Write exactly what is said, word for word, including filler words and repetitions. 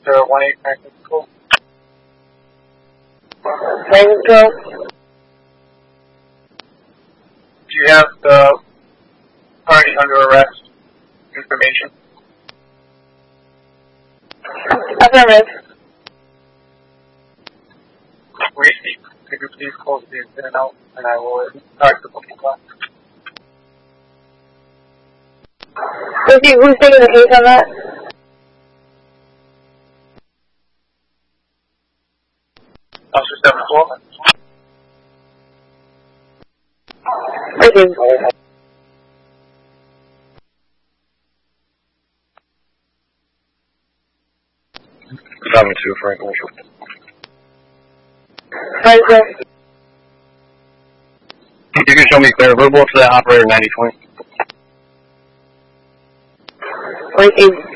zero one eight Franklin School. Franklin School. Do you have the party under arrest information? Affirmative. Wait, could you please close the incident out and I will start the booking clock. Who's, he, who's taking the case on that? Officer seven four. Received. seven two Franklin. Right, sir. You can show me clear verbal to that operator ninety twenty. Received.